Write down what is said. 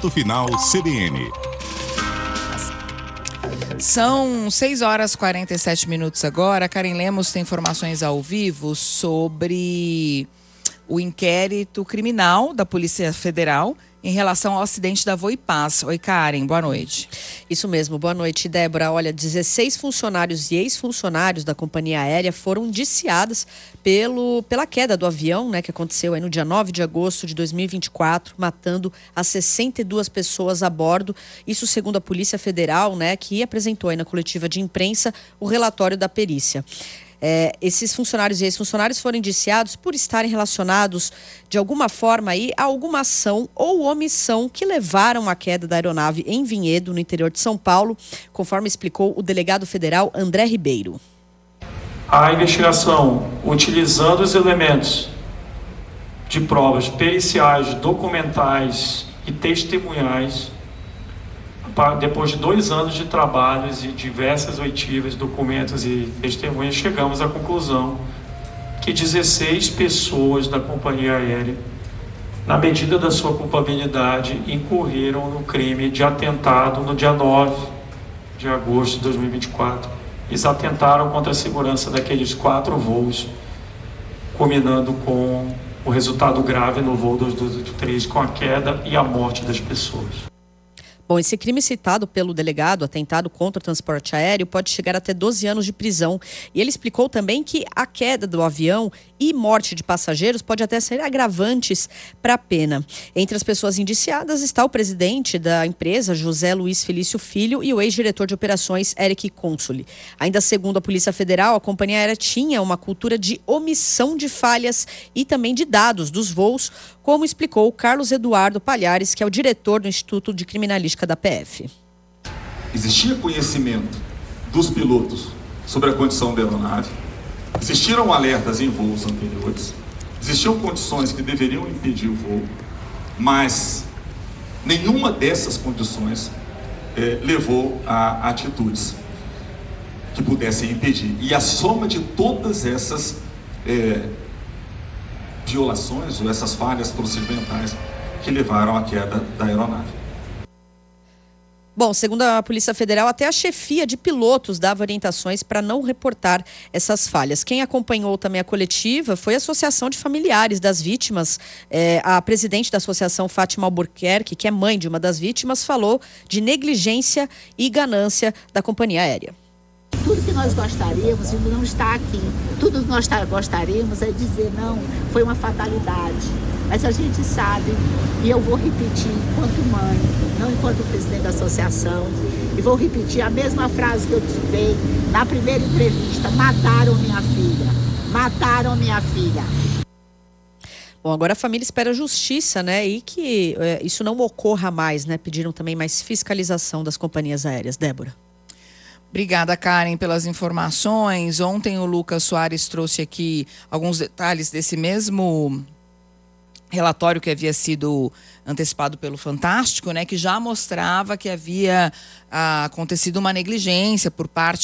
Ponto Final CBN. São 6h47 agora. Karen Lemos tem informações ao vivo sobre o inquérito criminal da Polícia Federal em relação ao acidente da Voipaz. Oi, Karen, boa noite. Isso mesmo, boa noite, Débora. Olha, 16 funcionários e ex-funcionários da companhia aérea foram indiciados pela queda do avião, né, que aconteceu aí no dia 9 de agosto de 2024, matando as 62 pessoas a bordo. Isso segundo a Polícia Federal, né, que apresentou aí na coletiva de imprensa o relatório da perícia. Esses funcionários e ex-funcionários foram indiciados por estarem relacionados de alguma forma aí a alguma ação ou omissão que levaram à queda da aeronave em Vinhedo, no interior de São Paulo, conforme explicou o delegado federal André Ribeiro. A investigação, utilizando os elementos de provas periciais, documentais e testemunhais, depois de 2 anos de trabalhos e diversas oitivas, documentos e testemunhas, chegamos à conclusão que 16 pessoas da companhia aérea, na medida da sua culpabilidade, incorreram no crime de atentado no dia 9 de agosto de 2024. Eles atentaram contra a segurança daqueles 4 voos, culminando com o resultado grave no voo 2283, com a queda e a morte das pessoas. Bom, esse crime citado pelo delegado, atentado contra o transporte aéreo, pode chegar até 12 anos de prisão. E ele explicou também que a queda do avião e morte de passageiros pode até ser agravantes para a pena. Entre as pessoas indiciadas está o presidente da empresa, José Luiz Felício Filho, e o ex-diretor de operações, Eric Consoli. Ainda segundo a Polícia Federal, a companhia aérea tinha uma cultura de omissão de falhas e também de dados dos voos, como explicou o Carlos Eduardo Palhares, que é o diretor do Instituto de Criminalística da PF. Existia conhecimento dos pilotos sobre a condição da aeronave, existiram alertas em voos anteriores, existiam condições que deveriam impedir o voo, mas nenhuma dessas condições levou a atitudes que pudessem impedir. E a soma de todas essas violações ou essas falhas procedimentais que levaram à queda da aeronave. Bom, segundo a Polícia Federal, até a chefia de pilotos dava orientações para não reportar essas falhas. Quem acompanhou também a coletiva foi a Associação de Familiares das Vítimas. A presidente da associação, Fátima Albuquerque, que é mãe de uma das vítimas, falou de negligência e ganância da companhia aérea. Tudo que nós gostaríamos não está aqui. Tudo que nós gostaríamos é dizer, não, foi uma fatalidade. Mas a gente sabe, e eu vou repetir enquanto mãe, não enquanto presidente da associação, e vou repetir a mesma frase que eu te dei na primeira entrevista: mataram minha filha, mataram minha filha. Bom, agora a família espera justiça, né, e que isso não ocorra mais, né, pediram também mais fiscalização das companhias aéreas. Débora. Obrigada, Karen, pelas informações. Ontem o Lucas Soares trouxe aqui alguns detalhes desse mesmo relatório que havia sido antecipado pelo Fantástico, né, que já mostrava que havia acontecido uma negligência por parte